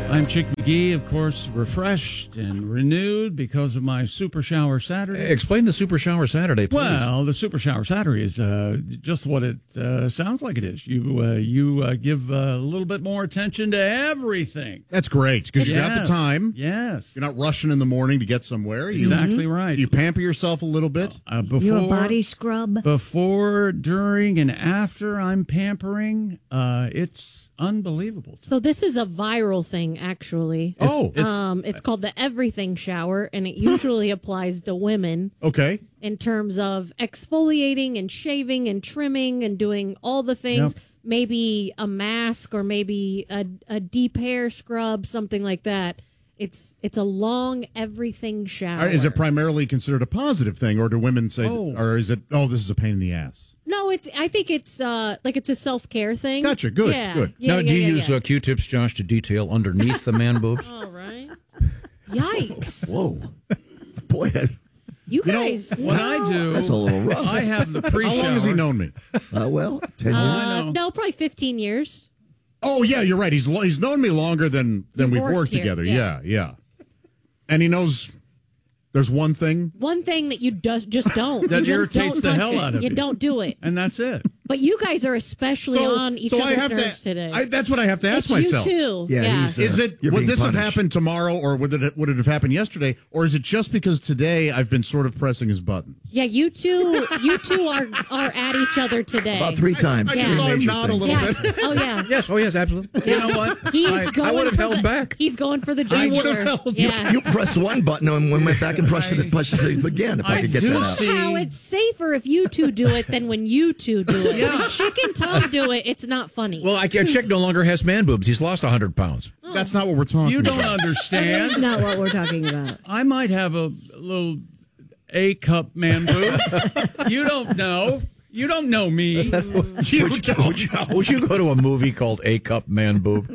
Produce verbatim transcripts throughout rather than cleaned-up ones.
I'm Chick McGee, of course, refreshed and renewed because of my Super Shower Saturday. Explain the Super Shower Saturday, please. Well, the Super Shower Saturday is uh, just what it uh, sounds like it is. You uh, you uh, give uh, a little bit more attention to everything. That's great, because you Yes. got the time. Yes. You're not rushing in the morning to get somewhere. You, Exactly right. You pamper yourself a little bit. Uh, before, You a body scrub? Before, during, and after I'm pampering, uh, it's unbelievable. So this is a viral thing, actually. Oh. It's- Um, it's called the everything shower, and it usually applies to women Okay. in terms of exfoliating and shaving and trimming and doing all the things. Yep. Maybe a mask or maybe a, a deep hair scrub, something like that. It's it's a long everything shower. Are- Is it primarily considered a positive thing, or do women say, Oh. or is it, oh, this is a pain in the ass? No, it's. I think it's uh like it's a self care thing. Gotcha. Good, Yeah. good. Yeah, now, yeah, do you yeah, use yeah. Uh, Q-tips, Josh, to detail underneath the man boobs? All right. Yikes! Whoa. Boy, that, You You know, guys. What I do, that's a little rough. I have the pre-shower. How long has he known me? Uh, well, ten years. I uh, know. no, probably fifteen years. Oh, yeah, you're right. He's lo- he's known me longer than, than You've we've worked worked here, together. yeah. Yeah, yeah. And he knows there's one thing. One thing that you does just don't. That you just irritates don't the touch hell it. out of you. you. don't do it. And that's it. But you guys are especially on each so I other's have nerves to, today. I, that's what I have to ask it's myself. you too. Yeah, Yeah. he's, uh, Is it You're would being this have punished. happened tomorrow, or would it would it have happened yesterday, or is it just because today I've been sort of pressing his buttons? Yeah, you two. You two are are at each other today. About three times. I Yeah. just saw him Major nod a thing. little Yeah. bit. Oh yeah. Yes, oh yes, absolutely. You know what? He's I- going. I would have for held the, back. He's going for the I would jugular. have held you. Yeah. You press one button and we went back and pressed it, pushed it again. If I, I could get do that out. see- Somehow it's safer if you two do it than when you two do it. Yeah. When Chick and Tom do it, it's not funny. Well, I can't. Chick no longer has man boobs. He's lost one hundred pounds. That's not what we're talking You don't about. That's understand. not what we're talking about. I might have a little A cup man boob. You don't know. You don't know me. You Would you, would, you, would you go to a movie called A Cup Man Boob?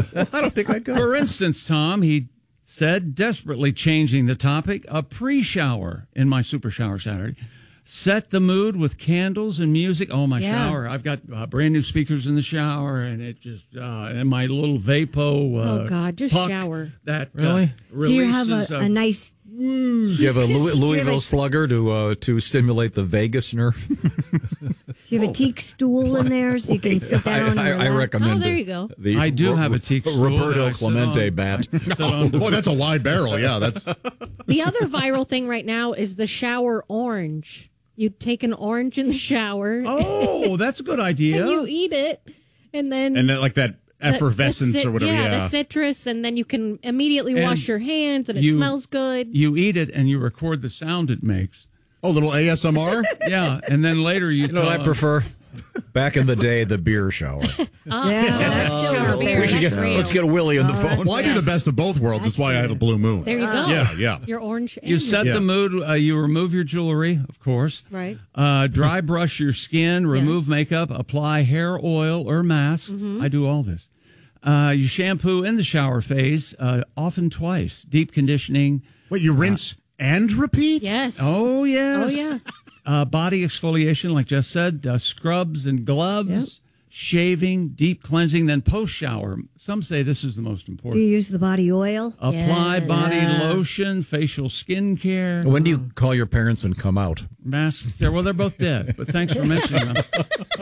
I don't think I'd go. For instance, Tom, he said, desperately changing the topic, a pre-shower in my Super Shower Saturday. Set the mood with candles and music. Oh, my Yeah. shower. I've got uh, brand new speakers in the shower, and it just, uh, and my little Vapo. Uh, Oh, God, just puck shower. That Really? Uh, Do you have releases, a, uh, a nice... Do you have a Louis, Louisville Slugger to uh, to stimulate the vagus nerve? Do you have a teak stool in there so you can sit I, down? I, and I relax? recommend. Oh, there the- you go. The I do have a teak stool that Roberto I sit Clemente on. bat. Oh, boy, that's a wide barrel. Yeah, that's. The other viral thing right now is the shower orange. You take an orange in the shower Oh, that's a good idea. and you eat it, and then And then, like that the- effervescence the cit- or whatever. Yeah, Yeah. the citrus, and then you can immediately And wash your hands, and it you- smells good. You eat it, and you record the sound it makes. Oh, little A S M R. Yeah, and then later you, You know tell what I them- prefer? Back in the day, the beer shower. Yeah, that's still out beer. there. We should get. That's real. Let's get Willie on the phone. Well, I do the best of both worlds. That's why I have a blue moon. There you go. Yeah, yeah. Your orange. You and set Yeah. the mood. Uh, you remove your jewelry, of course. Right. Uh, dry brush your skin. Remove makeup. Apply hair oil or masks. Mm-hmm. I do all this. Uh, you shampoo in the shower phase, uh, often twice. Deep conditioning. Wait, you rinse and repeat? Yes. Oh yes. Oh, yeah. Uh, body exfoliation, like Jess said. Uh, scrubs and gloves. Yep. Shaving, deep cleansing, then post shower. Some say this is the most Do important. you use the body oil? Apply Yes. body Yeah. lotion, facial skin care. When do you call your parents and come out? Masks there. Well, they're both dead, but thanks for mentioning them.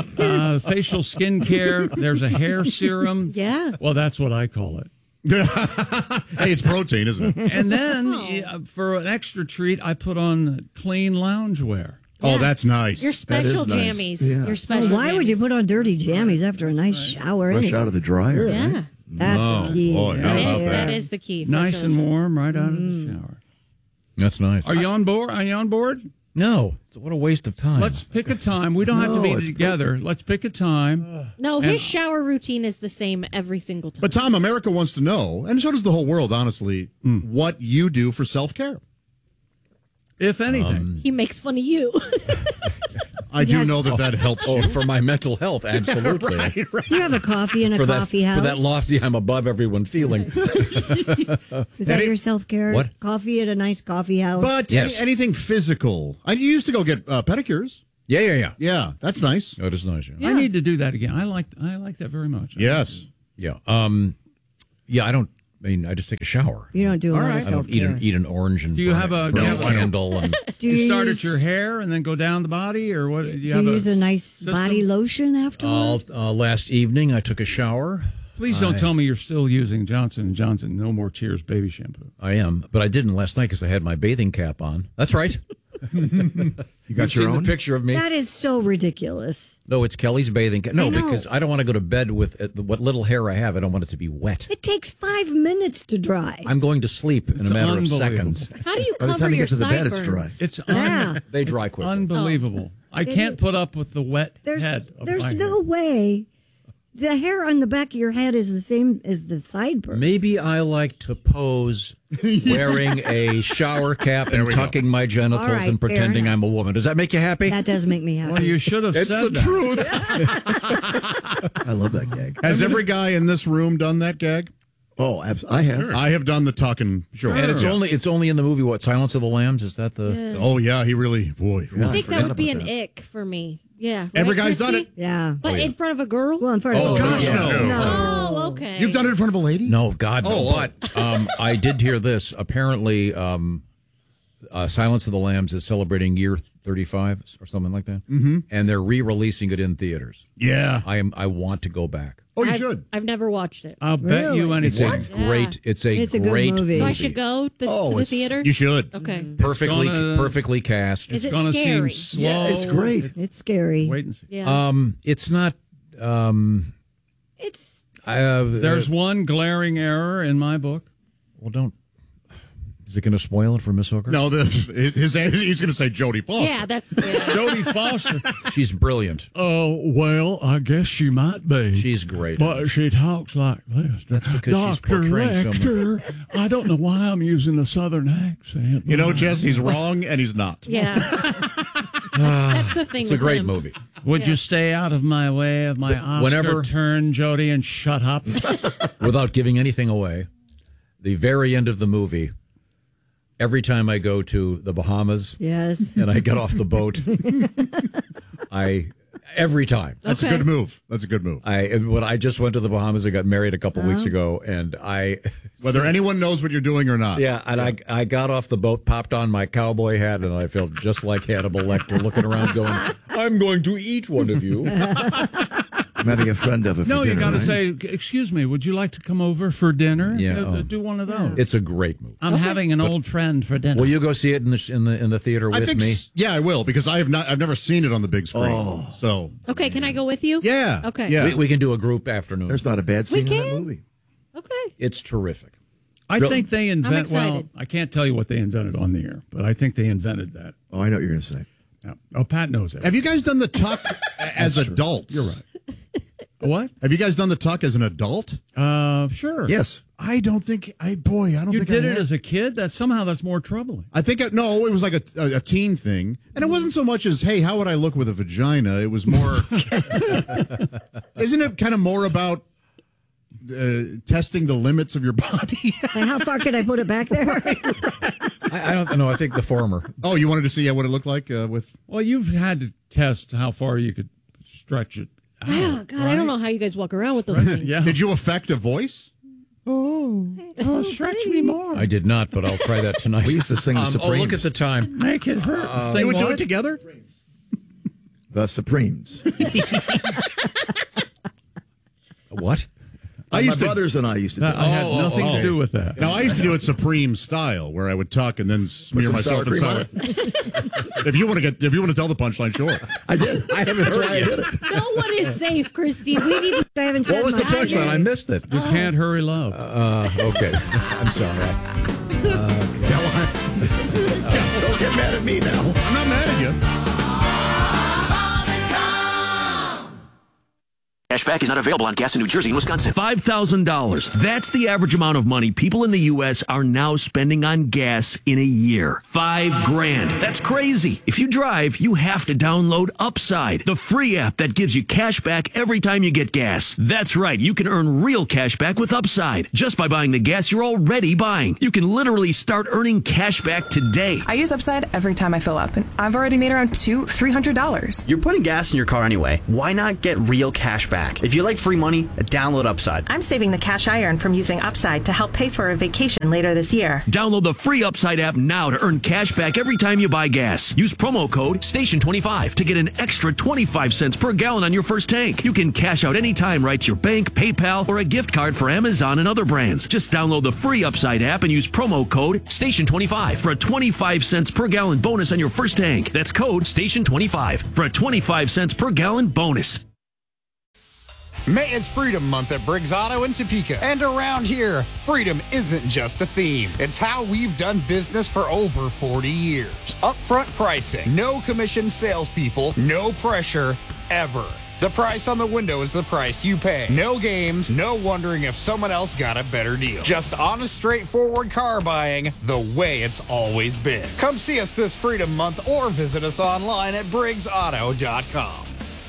Uh, facial skin care. There's a hair serum. Yeah. Well, that's what I call it. Hey, it's protein, isn't it? And then uh, for an extra treat, I put on clean loungewear. Oh, that's nice. Your special That is nice. jammies. Yeah. Your Oh, special. why would you jammies. put on dirty jammies after a nice shower? Fresh anyway? out of the dryer. Yeah. That's Oh, the key. boy, how That about is, that? that is the key. for Nice sure. and warm right out of the shower. That's nice. Are you on board? Are you on board? No, what a waste of time. Let's pick a time. We don't have to No, be it's together. Let's pick a time. No, his shower routine is the same every single time. But Tom, America wants to know, and so does the whole world, honestly, what you do for self-care. If anything. he makes fun of you. I do Yes. know that that helps Oh, you. for my mental health, absolutely. Right, right. You have a coffee in a For that, coffee house. for that lofty, I'm above everyone feeling. Is that Any- your self care? What? Coffee at a nice coffee house. But Yes. any- anything physical. I used to go get uh, pedicures. Yeah, yeah, yeah. Yeah, that's nice. That is nice. Yeah. I need to do that again. I like I like that very much. Yes. Yeah. Um, yeah, I don't I mean, I just take a shower. You don't do a All lot right. of I don't eat self-care. an, eat an orange and Do you burn have it- a- burn do you a have a- candle and Do you start use, at your hair and then go down the body, or what? Do you, do have you use a, nice system? body lotion uh, afterwards? uh, last evening I took a shower. Please don't I- tell me you're still using Johnson and Johnson No More Tears baby shampoo. I am, but I didn't last night because I had my bathing cap on. That's right. You got You've your seen own? the picture of me? That is so ridiculous. No, it's Kelly's bathing cap. No, I know. because I don't want to go to bed with uh, the- what little hair I have. I don't want it to be wet. It takes five minutes to dry. I'm going to sleep in It's a matter of unbelievable. seconds. How do you By the cover time you your get to the bed, it's dry. sideburns? It's un- Yeah. They dry quickly. unbelievable. I It can't is- put up with the wet There's head of there's my no hair. way. The hair on the back of your head is the same as the sideburn. Maybe I like to pose wearing a shower cap and we go. tucking my genitals All right, and pretending fair I'm a woman. Does that make you happy? That does make me happy. Well, you should have It's said the that. truth. I love that gag. Has every guy in this room done that gag? Oh, abs- I have. I have done the tucking. Sure. And it's Yeah. only it's only in the movie what Silence of the Lambs is that the Yeah. Oh yeah, he really boy. I think that forgot would be an about that. ick for me. Yeah. Every right, guy's done Christy? it. Yeah. But in front of a girl? Well, in front Oh of gosh, no. no. Oh, okay. You've done it in front of a lady? No, God, no. Oh, oh. But um, I did hear this. Apparently, um, uh, Silence of the Lambs is celebrating year thirty-five or something like that, mm-hmm. and they're re-releasing it in theaters. Yeah. I am. I want to go back. Oh, you I've, should. I've never watched it. I'll bet you Really? It's a anything. great. It's a It's a good great movie. So I movie. should go th- Oh, to the it's- theater? You should. Okay. Perfectly, gonna- perfectly cast. Is It's it going to scary? seem slow. Yeah, it's great. It's scary. Wait and see. Yeah. Um, it's not. Um, It's uh, There's uh, one glaring error in my book. well, don't. Is it going to spoil it for Miss Hooker? No, the, his, his he's going to say Jodie Foster. yeah, that's. Yeah. Jodie Foster. She's brilliant. Oh, well, I guess she might be. She's great. But she talks like this. That's because she's Doctor portraying Lecter, I don't know why I'm using a southern accent. You know, Jess, he's wrong and he's not. Yeah. that's, that's the thing. It's a with great him. movie. Would you stay out of my way of my Oscar Whenever- turn, Jodie, and shut up? Without giving anything away, the very end of the movie, every time I go to the Bahamas yes. and I get off the boat, I every time. That's Okay. a good move. That's a good move. I when I just went to the Bahamas, I got married a couple weeks ago, and I Whether anyone knows what you're doing or not. yeah, and I I got off the boat, popped on my cowboy hat, and I felt just like Hannibal Lecter, looking around, going, "I'm going to eat one of you." I'm having a friend over for No, you dinner, got to right? say, excuse me, would you like to come over for dinner? Yeah, Uh, oh. Do one of those. It's a great movie. I'm having an old friend for dinner. Will you go see it in the in the in the theater I with think me? s- yeah, I will because I have not I've never seen it on the big screen. Oh. So, Okay, can I go with you? yeah. Okay. Yeah. We, we can do a group afternoon. There's not a bad scene in that can? movie. Okay. It's terrific. I Real- think they invent. Well, excited. I can't tell you what they invented on the air, but I think they invented that. Oh, I know what you're going to say. Yeah. Oh, Pat knows it. Have you guys done the tuck as adults? You're right. What? Have you guys done the tuck as an adult? Uh, sure. Yes. I don't think I boy, I don't You think did I it have. as a kid. That somehow that's more troubling. I think I, no, it was like a, a, a teen thing, and it wasn't so much as hey, how would I look with a vagina? It was more. Isn't it kind of more about uh, testing the limits of your body? And how far could I put it back there? I, I don't know. I think the former. Oh, you wanted to see what it looked like uh, with? Well, you've had to test how far you could stretch it. Out, Oh, God, I right? don't know how you guys walk around with those things. Yeah. Did you affect a voice? Oh, stretch me more. I did not, but I'll try that tonight. We used to sing the Um, oh, Supremes. look at the time. Make it hurt. Uh, Say You would do what? it together? The Supremes. What? I My used to. brothers and I used to do That- I it. had Oh, nothing oh. to do with that. Now I used to do it Supreme style, where I would tuck and then smear some myself sour in cream sour. on if you want to get, if you want to tell the punchline, sure. I did. I haven't That's why I did it. No one is safe, Christy. We need to. I haven't said What was the much punchline? today. I missed it. You can't hurry love. Uh, okay. I'm sorry. Go on. Don't get mad at me now. I'm not mad at you. Cashback is not available on gas in New Jersey and Wisconsin. five thousand dollars. That's the average amount of money people in the U S are now spending on gas in a year. Five grand. That's crazy. If you drive, you have to download Upside, the free app that gives you cash back every time you get gas. That's right. You can earn real cash back with Upside just by buying the gas you're already buying. You can literally start earning cash back today. I use Upside every time I fill up, and I've already made around two, three hundred dollars. You're putting gas in your car anyway. Why not get real cash back? back. If you like free money, download Upside. I'm saving the cash I earn from using Upside to help pay for a vacation later this year. Download the free Upside app now to earn cash back every time you buy gas. Use promo code station twenty-five to get an extra twenty-five cents per gallon on your first tank. You can cash out anytime right to your bank, PayPal, or a gift card for Amazon and other brands. Just download the free Upside app and use promo code station twenty-five for a twenty-five cents per gallon bonus on your first tank. That's code station twenty-five for a twenty-five cents per gallon bonus. May is Freedom Month at Briggs Auto in Topeka. And around here, freedom isn't just a theme. It's how we've done business for over forty years. Upfront pricing, no commission salespeople, no pressure, ever. The price on the window is the price you pay. No games, no wondering if someone else got a better deal. Just honest, straightforward car buying the way it's always been. Come see us this Freedom Month or visit us online at briggs auto dot com.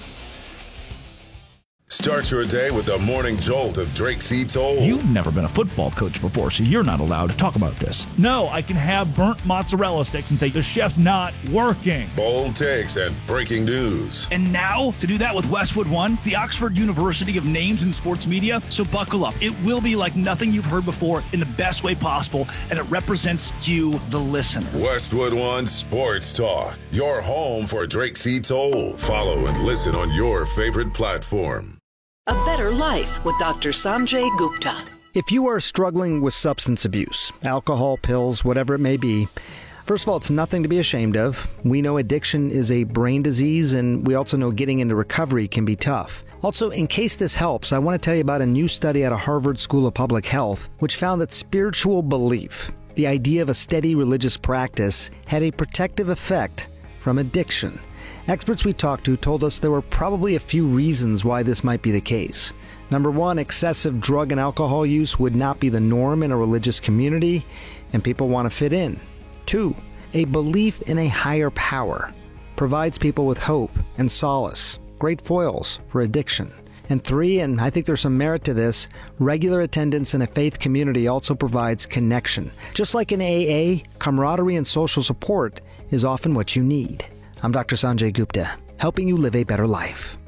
Start your day with the morning jolt of Drake C. Toll. You've never been a football coach before, so you're not allowed to talk about this. No, I can have burnt mozzarella sticks and say the chef's not working. Bold takes and breaking news. And now, to do that with Westwood One, the Oxford University of Names in Sports Media. So buckle up. It will be like nothing you've heard before in the best way possible, and it represents you, the listener. Westwood One Sports Talk, your home for Drake C. Toll. Follow and listen on your favorite platform. A Better Life with Doctor Sanjay Gupta. If you are struggling with substance abuse, alcohol, pills, whatever it may be, first of all, it's nothing to be ashamed of. We know addiction is a brain disease, and we also know getting into recovery can be tough. Also, in case this helps, I want to tell you about a new study out of Harvard School of Public Health, which found that spiritual belief, the idea of a steady religious practice, had a protective effect from addiction. Experts we talked to told us there were probably a few reasons why this might be the case. Number one, excessive drug and alcohol use would not be the norm in a religious community, and people want to fit in. Two, a belief in a higher power provides people with hope and solace, great foils for addiction. And three, and I think there's some merit to this, regular attendance in a faith community also provides connection. Just like in A A, camaraderie and social support is often what you need. I'm Doctor Sanjay Gupta, helping you live a better life.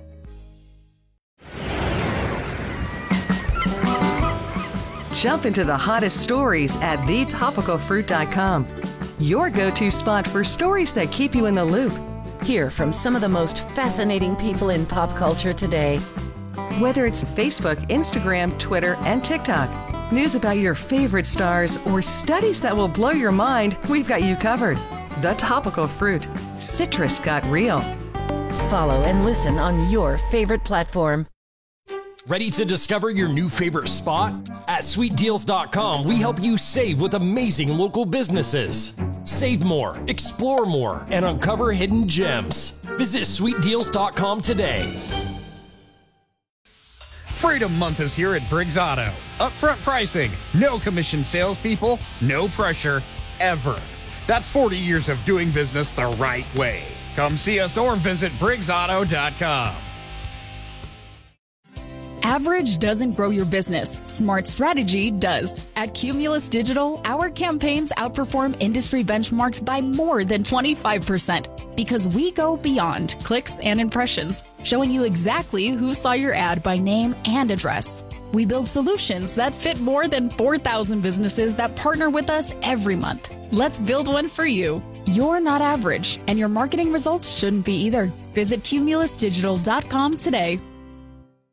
Jump into the hottest stories at the topical fruit dot com. Your go-to spot for stories that keep you in the loop. Hear from some of the most fascinating people in pop culture today. Whether it's Facebook, Instagram, Twitter, and TikTok, news about your favorite stars, or studies that will blow your mind, we've got you covered. The Topical Fruit. Citrus got real. Follow and listen on your favorite platform. Ready to discover your new favorite spot? At sweet deals dot com, we help you save with amazing local businesses. Save more, explore more, and uncover hidden gems. Visit sweet deals dot com today. Freedom Month is here at Briggs Auto. Upfront pricing, no commission salespeople, no pressure, ever. That's forty years of doing business the right way. Come see us or visit briggs auto dot com. Average doesn't grow your business. Smart strategy does. At Cumulus Digital, our campaigns outperform industry benchmarks by more than twenty-five percent because we go beyond clicks and impressions, showing you exactly who saw your ad by name and address. We build solutions that fit more than four thousand businesses that partner with us every month. Let's build one for you. You're not average, and your marketing results shouldn't be either. Visit cumulus digital dot com today.